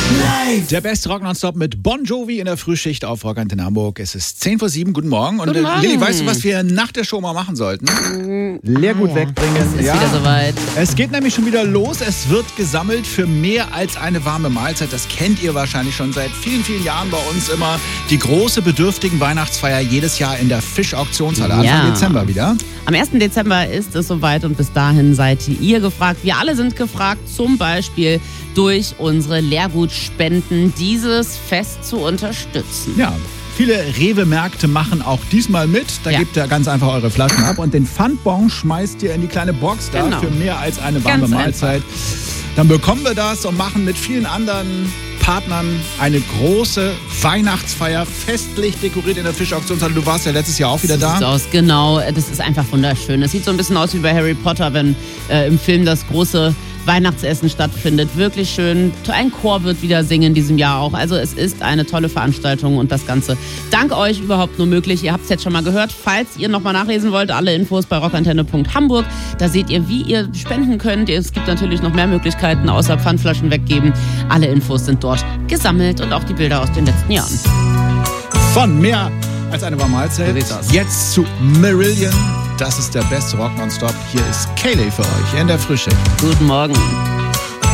Live. Der beste Rock Nonstop mit Bon Jovi in der Frühschicht auf Rock Antenne Hamburg. Es ist 6:10. Guten Morgen. Und Guten Morgen. Lilly, weißt du, was wir nach der Show mal machen sollten? Leergut wegbringen. Es ist wieder soweit. Es geht nämlich schon wieder los. Es wird gesammelt für mehr als eine warme Mahlzeit. Das kennt ihr wahrscheinlich schon seit vielen, vielen Jahren bei uns immer. Die große bedürftigen Weihnachtsfeier jedes Jahr in der Fischauktionshalle. Anfang Dezember wieder. Am 1. Dezember ist es soweit und bis dahin seid ihr gefragt. Wir alle sind gefragt, zum Beispiel durch unsere Leergutspenden dieses Fest zu unterstützen. Ja. Viele Rewe-Märkte machen auch diesmal mit. Da gebt ihr ganz einfach eure Flaschen ab und den Pfandbon schmeißt ihr in die kleine Box da für mehr als eine warme Ganz Mahlzeit. Dann bekommen wir das und machen mit vielen anderen Partnern eine große Weihnachtsfeier, festlich dekoriert in der Fischauktionshalle. Du warst ja letztes Jahr auch wieder da. Sieht aus, genau. Das ist einfach wunderschön. Es sieht so ein bisschen aus wie bei Harry Potter, wenn im Film das große Weihnachtsessen stattfindet. Wirklich schön. Ein Chor wird wieder singen in diesem Jahr auch. Also es ist eine tolle Veranstaltung und das Ganze dank euch überhaupt nur möglich. Ihr habt es jetzt schon mal gehört. Falls ihr nochmal nachlesen wollt, alle Infos bei rockantenne.hamburg. Da seht ihr, wie ihr spenden könnt. Es gibt natürlich noch mehr Möglichkeiten außer Pfandflaschen weggeben. Alle Infos sind dort gesammelt und auch die Bilder aus den letzten Jahren. Von mehr als eine warme Mahlzeit. So sieht's aus. Jetzt zu Marillion. Das ist der beste Rock Nonstop. Hier ist Kayleigh für euch in der Frühschicht. Guten Morgen.